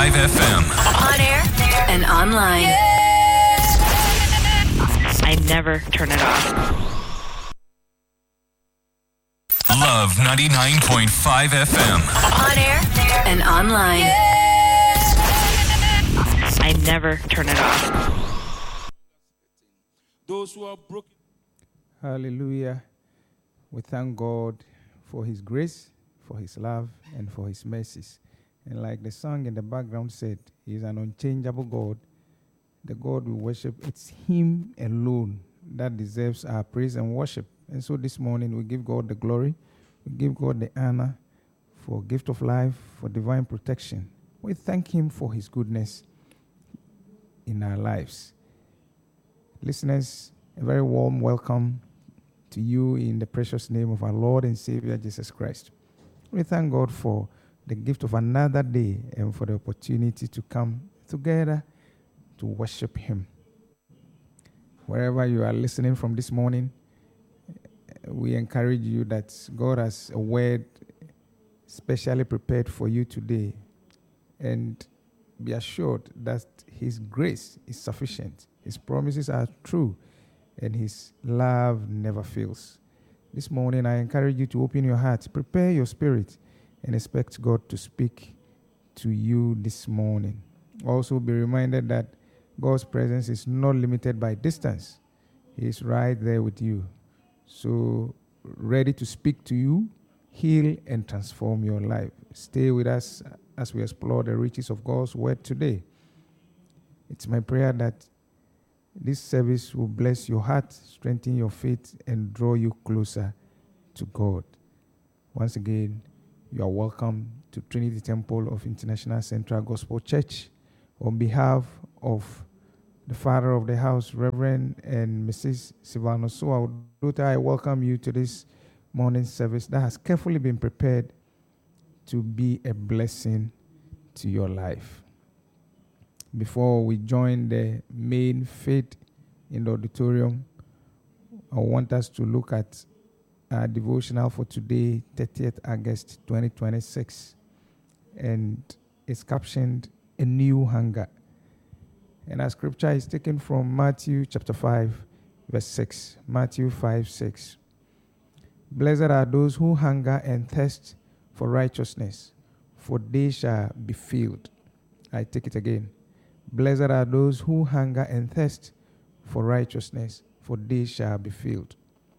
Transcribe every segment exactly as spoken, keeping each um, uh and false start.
five F M. On air and online. I never turn it off. Love ninety-nine point five F M. On air and online. I never turn it off. Those who are broken. Hallelujah. We thank God for his grace, for his love, and for his mercies. And like the song in the background said, he is an unchangeable God. The God we worship, it's him alone that deserves our praise and worship. And so this morning we give God the glory, we give God the honor for gift of life, for divine protection. We thank him for his goodness in our lives. Listeners, a very warm welcome to you in the precious name of our Lord and Savior Jesus Christ. We thank God for the gift of another day and for the opportunity to come together to worship him. Wherever you are listening from this morning, we encourage you that God has a word specially prepared for you today. And be assured that his grace is sufficient. His promises are true. And his love never fails. This morning, I encourage you to open your heart, prepare your spirit, and expect God to speak to you this morning. Also, be reminded that God's presence is not limited by distance. He is right there with you. So, ready to speak to you, heal, and transform your life. Stay with us as we explore the riches of God's word today. It's my prayer that this service will bless your heart, strengthen your faith, and draw you closer to God. Once again, you are welcome to Trinity Temple of International Central Gospel Church. On behalf of the father of the house, Reverend and Missus Silvano Suaudota, I welcome you to this morning service that has carefully been prepared to be a blessing to your life. Before we join the main faith in the auditorium, I want us to look at our devotional for today, thirtieth of August twenty twenty-six. And it's captioned, A New Hunger. And our scripture is taken from Matthew chapter five, verse six. Matthew five, six. Blessed are those who hunger and thirst for righteousness, for they shall be filled. I take it again. Blessed are those who hunger and thirst for righteousness, for they shall be filled.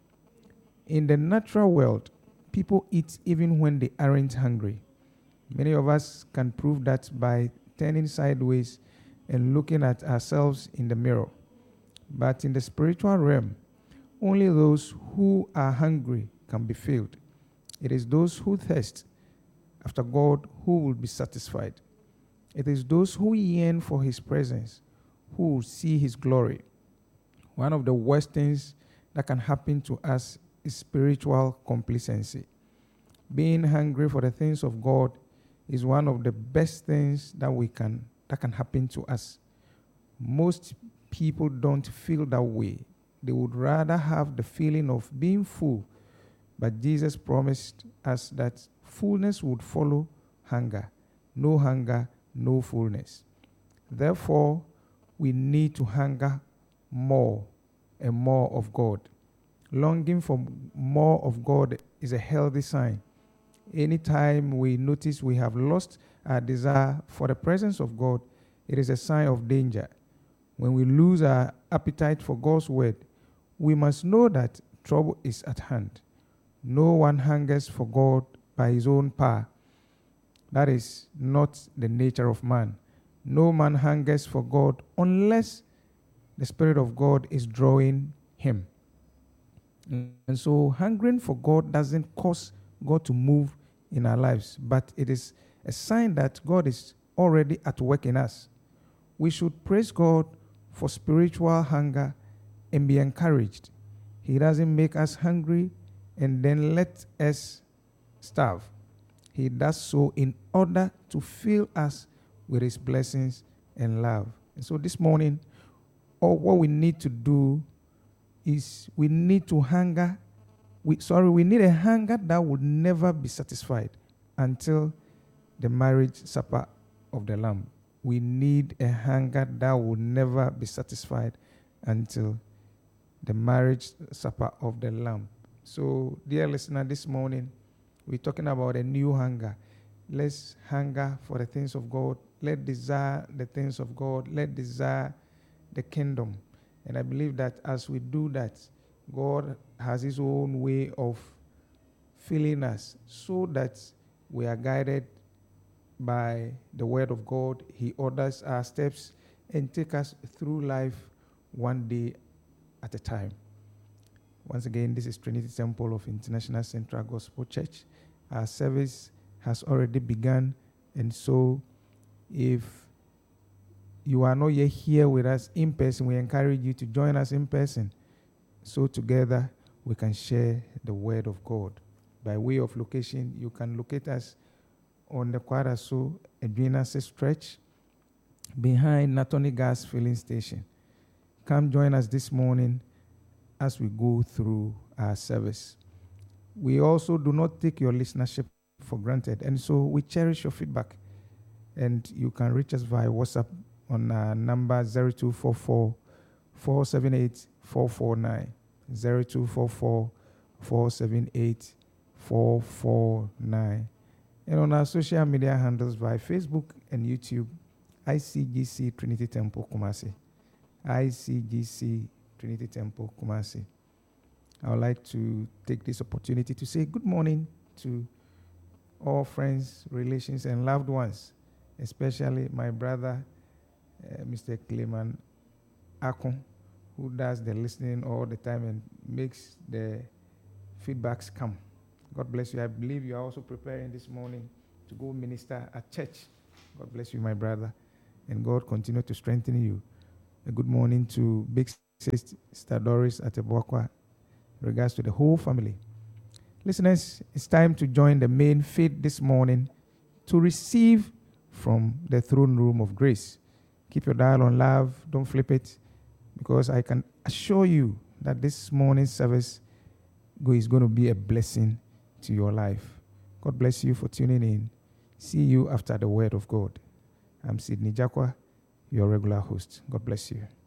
In the natural world, people eat even when they aren't hungry. Many of us can prove that by turning sideways and looking at ourselves in the mirror. But in the spiritual realm, only those who are hungry can be filled. It is those who thirst after God who will be satisfied. It is those who yearn for his presence who will see his glory. One of the worst things that can happen to us is spiritual complacency. Being hungry for the things of God is one of the best things that we can that can happen to us. Most people don't feel that way. They would rather have the feeling of being full. But Jesus promised us that fullness would follow hunger. No hunger, no fullness. Therefore, we need to hunger more and more of God. Longing for more of God is a healthy sign. Anytime we notice we have lost our desire for the presence of God, it is a sign of danger. When we lose our appetite for God's word, we must know that trouble is at hand. No one hungers for God by his own power. That is not the nature of man. No man hungers for God unless the Spirit of God is drawing him. And so hungering for God doesn't cause God to move in our lives, but it is a sign that God is already at work in us. We should praise God for spiritual hunger and be encouraged. He doesn't make us hungry and then let us starve. He does so in order to fill us with his blessings and love. And so this morning, all what we need to do is we need to hunger. We, sorry, we need a hunger that will never be satisfied until the marriage supper of the Lamb. We need a hunger that will never be satisfied until the marriage supper of the Lamb. So, dear listener, this morning, we're talking about a new hunger. Let's hunger for the things of God. Let desire the things of God. Let desire the kingdom. And I believe that as we do that, God has his own way of filling us so that we are guided by the word of God. He orders our steps and take us through life one day at a time. Once again, this is Trinity Temple of International Central Gospel Church. Our service has already begun, and so if you are not yet here with us in person, we encourage you to join us in person so together we can share the word of God. By way of location, you can locate us on the Kwaraso Edwina stretch behind Natoni Gas Filling Station. Come join us this morning as we go through our service. We also do not take your listenership for granted, and so we cherish your feedback. And you can reach us via WhatsApp on our number zero two four four, four seven eight, four four nine, zero two four four, four seven eight, four four nine, and on our social media handles via Facebook and YouTube, I C G C Trinity Temple Kumasi. I C G C Trinity Temple Kumasi. I would like to take this opportunity to say good morning to all friends, relations, and loved ones, especially my brother, uh, Mister Cleman Akon, who does the listening all the time and makes the feedbacks come. God bless you. I believe you are also preparing this morning to go minister at church. God bless you, my brother, and God continue to strengthen you. A good morning to Big Sister Doris at Eboakwa. Regards to the whole family. Listeners, it's time to join the main faith this morning to receive from the throne room of grace. Keep your dial on love. Don't flip it, because I can assure you that this morning's service is going to be a blessing to your life. God bless you for tuning in. See you after the word of God. I'm Sidney Jakwa, your regular host. God bless you.